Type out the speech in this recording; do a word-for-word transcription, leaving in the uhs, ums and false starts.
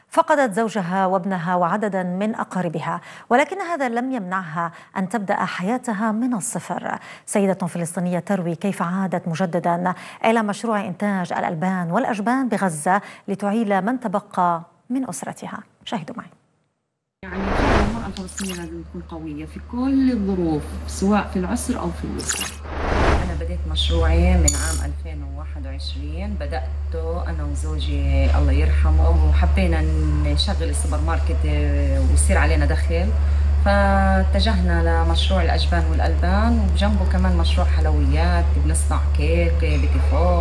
فقدت زوجها وابنها وعددا من أقاربها، ولكن هذا لم يمنعها أن تبدأ حياتها من الصفر. سيدة فلسطينية تروي كيف عادت مجددا إلى مشروع إنتاج الألبان والأجبان بغزة لتعيل من تبقى من أسرتها. شاهدوا معي. يعني المرأة الفلسطينية لازم تكون قوية في كل الظروف، سواء في العسر أو في اليسر. أنا بديت مشروعي من عام ألفين وواحد وعشرين، بدأته أنا وزوجي الله يرحمه، وحبينا نشغل السوبر ماركت ويصير علينا دخل، فاتجهنا لمشروع الأجبان والألبان، وبجنبه كمان مشروع حلويات، بنصنع كيك، بيتي فور.